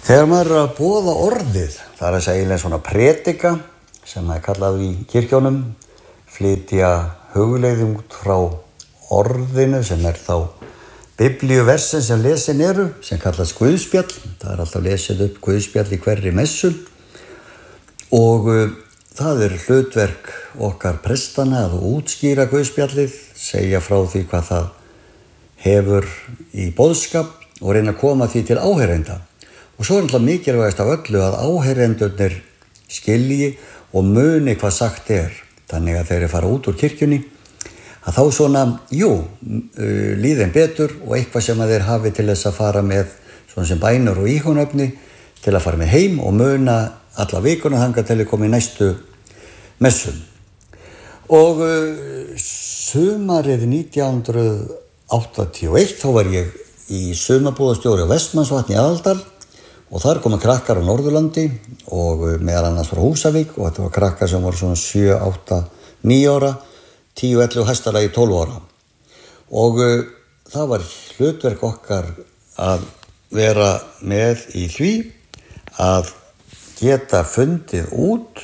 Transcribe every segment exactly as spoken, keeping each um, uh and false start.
Þegar maður er að boða orðið, það er að segja eiginlega svona predika sem er kallað í kirkjónum, flytja hugleiðum út frá orðinu sem er þá biblíuversin sem lesin eru, sem kallast Guðspjall. Það er alltaf lesið upp Guðspjall í hverri messu og uh, það er hlutverk okkar prestana að útskýra Guðspjallið, segja frá því hvað það hefur í boðskap og reyna að koma því til áheyrenda. Og svo er alltaf mikilvægast af öllu að áheyrendurnir skilji og muni hvað sagt er. Þannig að þeir eru fara út úr kirkjunni, að þá svona, jú, líðin betur og eitthvað sem að þeir hafi til þess að fara með svona sem bænur og íhunöfni til að fara með heim og muna alla vikuna þangað til að koma í næstu messum. Og uh, sumarið nítján hundruð áttatíu og eitt þá var ég í sumarbúðastjóri á Vestmannsvatni í Aðaldal og þar komu krakkar á Norðurlandi og meðal annars frá Húsavík og þetta var krakkar sem voru svona sjö, átta, níu ára, tíu, ellefu og hæstalagi tólf ára. Og uh, það var hlutverk okkar að vera með í því að geta fundið út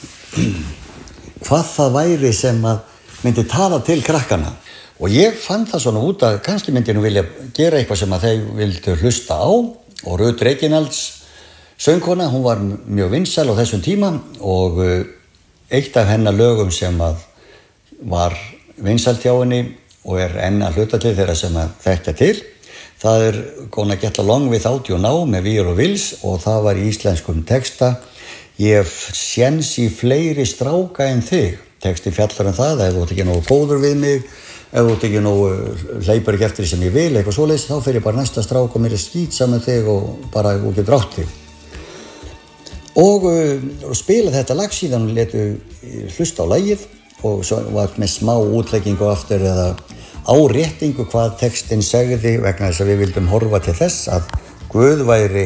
hvað það væri sem að myndi tala til krakkana. Og ég fann það svona út að kannski myndi nú vilja gera eitthvað sem að þeir vildu hlusta á. Og Ruth Reginalds, söngkona, hún var mjög vinsæl á þessum tíma og eitt af hennar lögum sem að var vinsælt hjá henni og er enn að hluta til þeirra sem að þekkja til. Það er Gonna Get Along Without You Now með Víur og Vils og það var í íslenskum texta Ég séns í fleiri stráka en þig. Texti fjallar um það, ef þú ert ekki nógu góður við mig, ef þú ert ekki nógu hleypur ekki eftir sem ég vil, eitthvað svoleiðis, þá fer ég bara næsta strák og mér er skýtsa með þig og bara og getur átt þig. Og, og spila þetta lag síðan letu hlusta á lagið og svo var með smá útleggingu aftur eða áréttingu hvað textin segði vegna þess að við vildum horfa til þess að Guð væri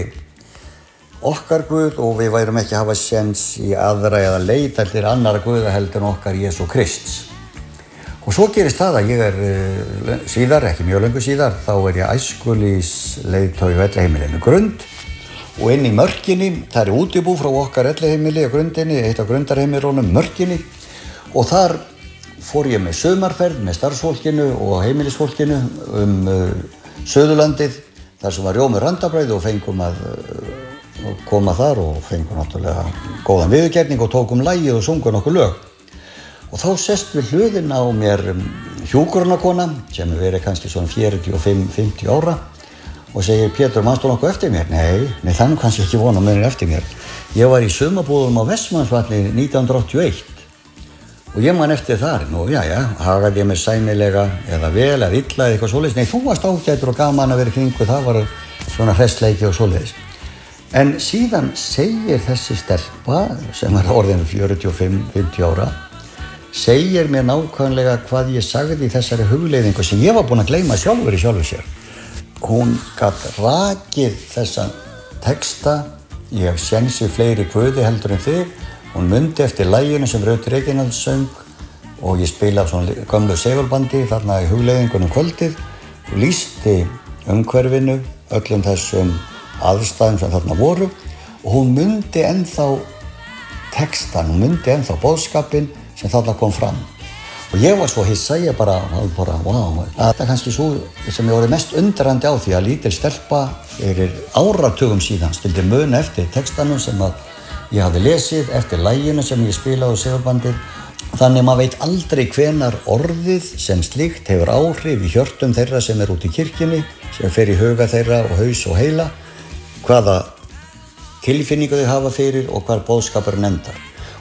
okkar Guð og við værum ekki að hafa séns í aðra eða leita til annara Guða heldur en okkar Jesú Krists. Og svo gerist það að ég er uh, síðar, ekki mjög löngu síðar, þá er ég æskulýðsleiðtogi á Elliheimilinu Grund og inn í Mörkinni, það er útibú frá okkar Elliheimili á Grundinni, eitt af grundarheimilunum Mörkinni og þar fór ég með sumarferð með starfsfólkinu og heimilisfólkinu um uh, Suðurlandið, þar sem var rjómur randabrauð og fengum að uh, koma þar og fengum náttúrulega góðan viðurgerning og tókum lagið og sungum nokkuð lög. Og þá sest við hliðin á mér hjúkrunarkona sem er verið kannski svona fjörutíu og fimm til fimmtíu ára og segir Pétur, manstu nokkuð eftir mér? Nei, nei þannig kannski ekki vona munir eftir mér. Ég var í sumarbúðum á Vestmannsvatni nítján hundruð áttatíu og eitt og ég man eftir þar. Nú, já, já, hagaði ég mér sæmilega eða vel eða illa eða eitthvað svoleiðis. Nei, þú varst ágætur og gaman að vera í kringu, það var svona hressleiki og svoleiðis. En síðan segir þessi stelpa sem er orðin fjörutíu og fimm til fimmtíu ára segir mér nákvæmlega hvað ég sagði í þessari hugleiðingu sem ég var búinn að gleyma sjálfur í sjálfu sér. Hún gat rakið þessa texta Ég hef séns í fleiri Guði heldur en þig. Hún mundi eftir laginu sem Ruth Reginalds söng og ég spila á svona gömlu segulbandi þarna í hugleiðingunum kvöldið og lýsti umhverfinu, öllum þessum aðstæðum sem þarna voru og hún mundi ennþá textan, hún mundi ennþá boðskapinn sem þarna kom fram. Og ég var svo hissa, ég bara, bara, wow, það er kannski svo sem ég voru mest undrandi á því að lítil stelpa fyrir áratugum síðan skildi muna eftir textanum sem að ég hafði lesið, eftir laginu sem ég spilaði á segurbandið. Þannig maður veit aldrei hvenar orðið sem slíkt hefur áhrif í hjörtum þeirra sem er út í kirkjunni, sem fer í huga þeirra og haus og heila, hvaða tilfinningu þau hafa fyrir og hvar boðskapurinn endar.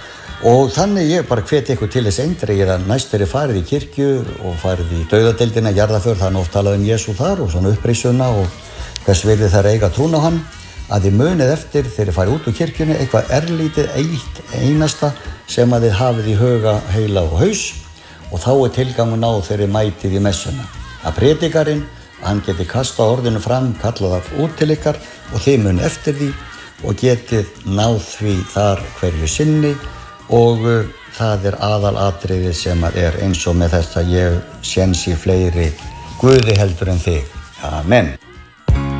Og þannig ég bara hveti ykkur til þess eindregið að næst þeirri farið í kirkju og farið í dauðadeildina, jarðarför, það er oft talað um Jesú þar og svona uppreisuna og hvers virði þær eiga trúna á hann, að þið munið eftir þegar þið farið út úr kirkjunni eitthvað erlítið eitt einasta sem að þið hafið í huga, heila og haus og þá er tilgangun á þeirri mætið í messuna. Að predikarinn, hann geti kastað orðinu fram, kallað það út til ykkar og þið munið eftir því og getið náð því þar hverju sinni og uh, það er aðalatriði sem að er eins og með þess að ég séns í fleiri Guði heldur en þig. Amen.